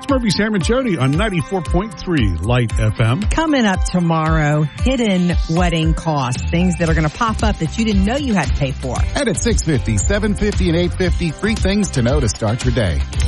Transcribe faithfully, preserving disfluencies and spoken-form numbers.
Murphy, Sam, and Jody on ninety-four point three Light F M. Coming up tomorrow, hidden wedding costs, things that are going to pop up that you didn't know you had to pay for. And at six fifty, seven fifty, and eight fifty, free things to know to start your day.